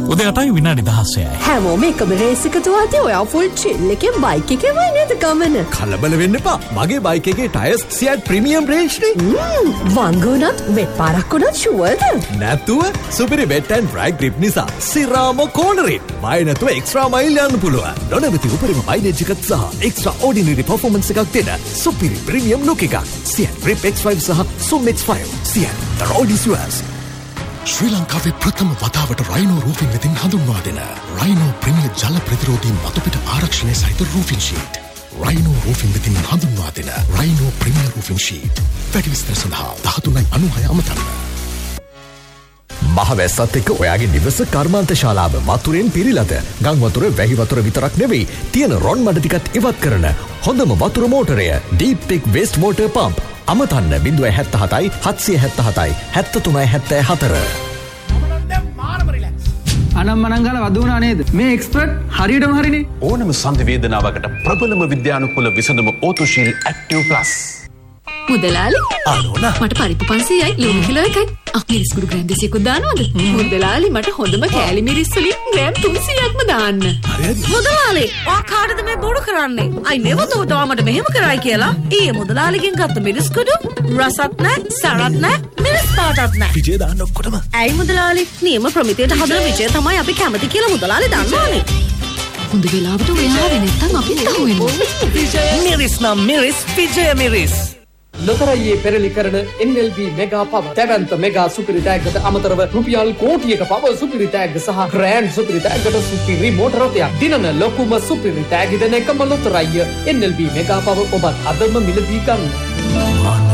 උදේ 8යි විනාඩි 16යි. හැමෝම එකම රේස් එකට වාදී ඔයා ෆුල් චිල් එකේ බයික් එකේ වයි නේද ගමන? කලබල වෙන්න එපා. මගේ බයික් එකේ ටයර්ස් සියට් ප්‍රීමියම් රේන්ජ් නේ. වංගුණත් වෙත් පාරක් උනත් ෂුවර්ද? නැතුව සුපිරි වෙට් ඇන්ඩ් ඩ්‍රයි ග්‍රිප් නිසා සිරාම කෝනරේ. බය නැතුව එක්ස්ට්‍රා මයිල් යන්න පුළුවන්. නොනවති උපරිම මයිලේජ් එකක් සහ එක්ස්ට්‍රා ඕඩිනරි පර්ෆෝමන්ස් එකක් දෙන සුපිරි ප්‍රීමියම් ලුක් එකක්. සියට් ග්‍රිප් X5 සහ සුම් X5. සියට් the road is yours. ශ්‍රී ලංකාවේ ප්‍රථම වතාවට රයිනෝ රූෆින් වෙතින් හඳුන්වා දෙන රයිනෝ ප්‍රීමියර් ජල ප්‍රතිරෝධී මතුපිට ආරක්ෂණය සහිත රූෆින් ෂීට්. රයිනෝ රූෆින් වෙතින් හඳුන්වා දෙන රයිනෝ ප්‍රීමියර් රූෆින් ෂීට්. වැඩි විස්තර සඳහා 1396 අමතන්න. මහවැස්සත් එක්ක ඔයාගේ නිවස කර්මාන්ත ශාලාව වතුරෙන් පිරීලාද? ගම් වතුර වැහි වතුර විතරක් නෙවෙයි තියෙන රොන් මඩ ටිකත් ඉවත් කරන හොඳම වතුර මෝටරය Deep Tech Waste Water Pump. අමතන්න 077යි 777යි 7374. අනම්මනංගල වදුනා නේද? මේ එක්ස්පර්ට් හරියටම හරිනේ. ඕනම සංවේදනාවකට ප්‍රබලම විද්‍යානුකූල විසඳුම ඕතුශීල් ඇක්ටිව් ප්ලස්. මුදලාලි ආනෝනා මට පරිප්පු 500යි ලුණු කිලෝ එකයි. මිරිස් කුඩු ග්‍රෑම් 200ක් දානවද? මුදලාලි මට හොඳම කෑලි මිරිස් වලින් ග්‍රෑම් 300ක්ම දාන්න. මුදලාලි ඔයා කාටද මේ බොරු කරන්නේ? අයි never thought ඔයා මට මෙහෙම කරයි කියලා. ඊයේ මුදලාලිගෙන් ගත්ත මිරිස් කුඩු රසත් නැහැ, සරත් නැහැ, මිරිස් පාටත් නැහැ. විජේ දාන්න ඔක්කොටම. ඇයි මුදලාලි? නියම ප්‍රමිතියට හදන විජය තමයි අපි කැමති කියලා මුදලාලි දන්නවනේ. හොඳ වෙලාවට ඔයා ආවේ නැත්තම් අපිත් අහුවෙනවා. මිරිස් නම් මිරිස් විජය මිරිස්. ලොතරැයියේ පෙරලි කරන NLB මෙගා පව දැවැන්ත මෙගා සුපිරි තෑග්ගට අමතරව රුපියල් කෝටියක පව සුපිරි තෑග්ග සහ ග්‍රෑන්ඩ් සුපිරි තෑග්ගට සුපිරි මෝටර රථයක් දිනන ලොකුම සුපිරි තෑගි දෙන එකම ලොතරැයිය NLB මෙගා පව ඔබත් අදම මිලදී ගන්න.